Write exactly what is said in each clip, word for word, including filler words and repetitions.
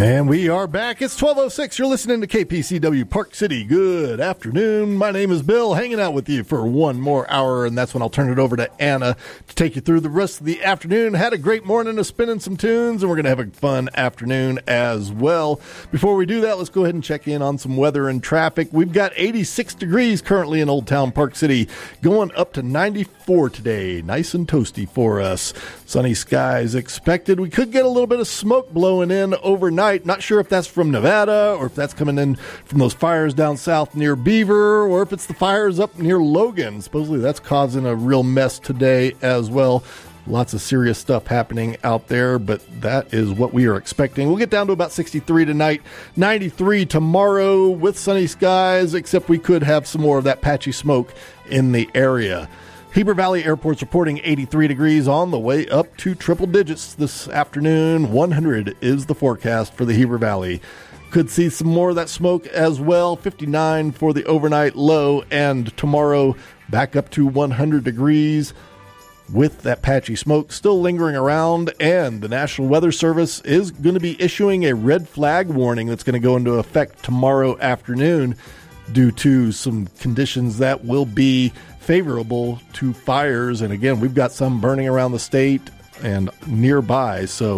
And we are back. It's twelve oh six. You're listening to K P C W Park City. Good afternoon. My name is Bill, hanging out with you for one more hour, and that's when I'll turn it over to Anna to take you through the rest of the afternoon. Had a great morning of spinning some tunes, and we're going to have a fun afternoon as well. Before we do that, let's go ahead and check in on some weather and traffic. We've got eighty-six degrees currently in Old Town Park City, going up to ninety-four today. Nice and toasty for us. Sunny skies expected. We could get a little bit of smoke blowing in overnight. Not sure if that's from Nevada or if that's coming in from those fires down south near Beaver or if it's the fires up near Logan. Supposedly that's causing a real mess today as well. Lots of serious stuff happening out there, but that is what we are expecting. We'll get down to about sixty-three tonight, ninety-three tomorrow with sunny skies, except we could have some more of that patchy smoke in the area. Heber Valley Airport's reporting eighty-three degrees on the way up to triple digits this afternoon. one hundred is the forecast for the Heber Valley. Could see some more of that smoke as well. fifty-nine for the overnight low, and tomorrow back up to one hundred degrees with that patchy smoke still lingering around. And the National Weather Service is going to be issuing a red flag warning that's going to go into effect tomorrow afternoon due to some conditions that will be favorable to fires. And again, we've got some burning around the state and nearby, so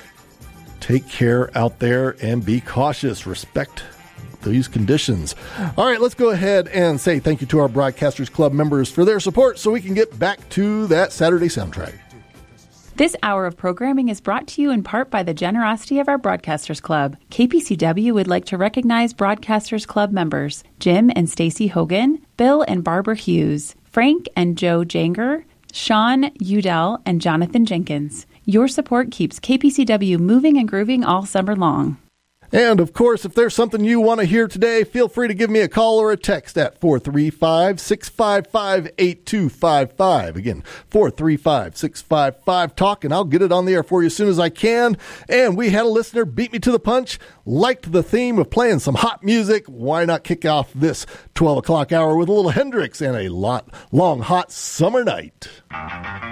take care out there and be cautious. Respect these conditions. All right, let's go ahead and say thank you to our Broadcasters Club members for their support so we can get back to that Saturday soundtrack. This hour of programming is brought to you in part by the generosity of our Broadcasters Club. K P C W would like to recognize Broadcasters Club members Jim and Stacy Hogan, Bill and Barbara Hughes, Frank and Joe Janger, Sean Udell, and Jonathan Jenkins. Your support keeps K P C W moving and grooving all summer long. And, of course, if there's something you want to hear today, feel free to give me a call or a text at four three five, six five five, eight two five five. Again, four three five, six five five, talk, and I'll get it on the air for you as soon as I can. And we had a listener beat me to the punch, liked the theme of playing some hot music. Why not kick off this twelve o'clock hour with a little Hendrix and a lot long, hot summer night?